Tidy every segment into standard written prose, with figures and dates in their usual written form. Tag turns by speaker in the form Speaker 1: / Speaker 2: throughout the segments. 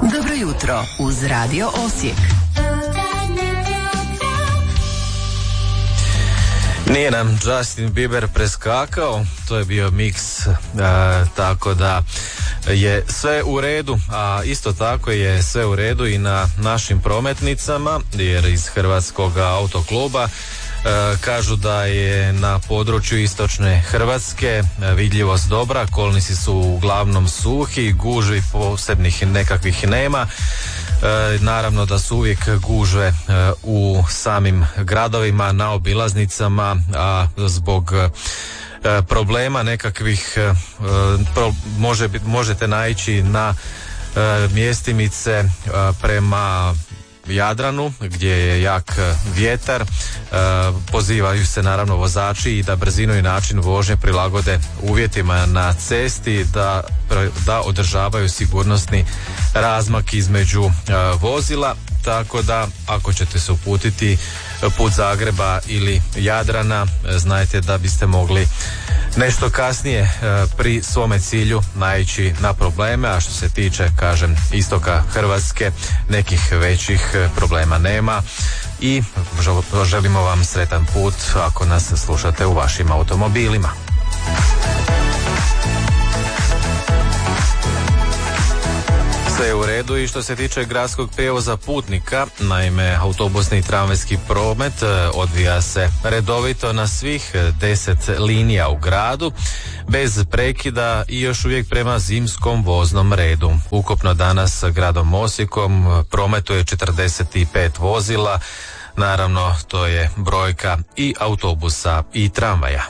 Speaker 1: Dobro jutro uz Radio Osijek.
Speaker 2: Nije nam Justin Bieber preskakao, to je bio miks, tako da je sve u redu, a isto tako je sve u redu i na našim prometnicama, jer iz Hrvatskog autokluba kažu da je na području istočne Hrvatske vidljivost dobra, kolnici su uglavnom suhi, gužvi posebnih nekakvih nema. Naravno da su uvijek gužve u samim gradovima, na obilaznicama, a zbog problema nekakvih možete naići na mjestimice prema Jadranu gdje je jak vjetar. Pozivaju se naravno vozači i da brzinu i način vožnje prilagode uvjetima na cesti, da održavaju sigurnosni razmak između vozila, tako da ako ćete se uputiti put Zagreba ili Jadrana, znajte da biste mogli nešto kasnije pri svome cilju naići na probleme, a što se tiče, kažem, istoka Hrvatske, nekih većih problema nema i želimo vam sretan put ako nas slušate u vašim automobilima. Sve je u redu i što se tiče gradskog prijevoza putnika, naime autobusni i tramvajski promet odvija se redovito na svih 10 linija u gradu, bez prekida i još uvijek prema zimskom voznom redu. Ukupno danas gradom Osijekom prometuje 45 vozila, naravno to je brojka i autobusa i tramvaja.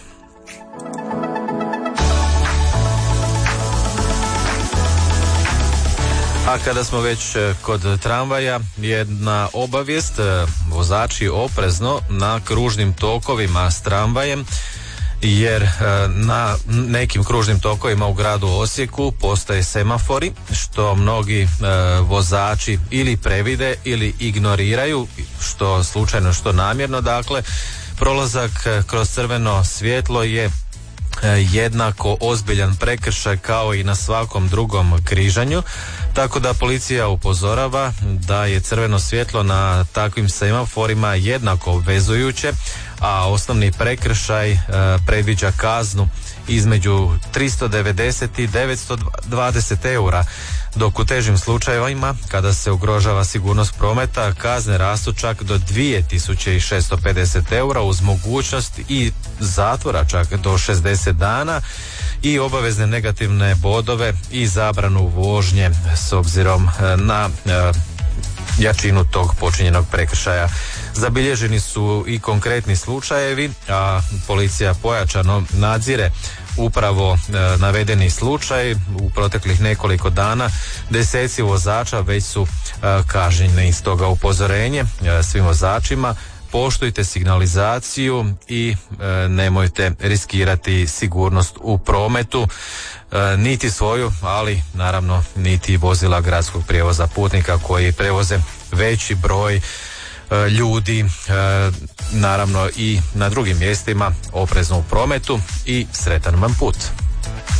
Speaker 2: A kada smo već kod tramvaja, jedna obavijest, vozači oprezno na kružnim tokovima s tramvajem, jer na nekim kružnim tokovima u gradu Osijeku postoje semafori, što mnogi vozači ili previde ili ignoriraju, što slučajno, što namjerno. Dakle, prolazak kroz crveno svjetlo je jednako ozbiljan prekršaj kao i na svakom drugom križanju, tako da policija upozorava da je crveno svjetlo na takvim semaforima jednako obvezujuće, a osnovni prekršaj predviđa kaznu između 390 i 920 eura, dok u težim slučajevima, kada se ugrožava sigurnost prometa, kazne rastu čak do 2650 eura uz mogućnost i zatvora čak do 60 dana i obavezne negativne bodove i zabranu vožnje s obzirom na jačinu tog počinjenog prekršaja. Zabilježeni su i konkretni slučajevi, a policija pojačano nadzire upravo navedeni slučaj. U proteklih nekoliko dana deseci vozača već su kažnjeni. Stoga upozorenje svim vozačima: poštujte signalizaciju i nemojte riskirati sigurnost u prometu, niti svoju, ali naravno niti vozila gradskog prijevoza putnika koji prevoze veći broj ljudi, naravno i na drugim mjestima. Oprezno u prometu i sretan vam put.